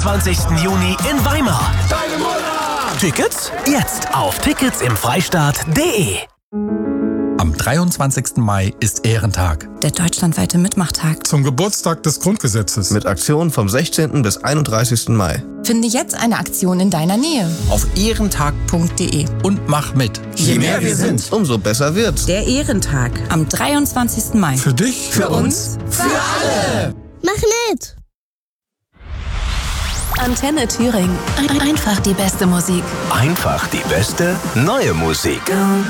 23. Juni in Weimar. Deine Mutter! Tickets jetzt auf ticketsimfreistaat.de. Am 23. Mai ist Ehrentag. Der deutschlandweite Mitmachtag. Zum Geburtstag des Grundgesetzes. Mit Aktionen vom 16. bis 31. Mai. Finde jetzt eine Aktion in deiner Nähe. Auf ehrentag.de und mach mit. Je mehr wir sind, umso besser wird's. Der Ehrentag am 23. Mai. Für dich, für uns, für alle. Mach mit! Antenne Thüringen. Einfach die beste Musik. Einfach die beste neue Musik.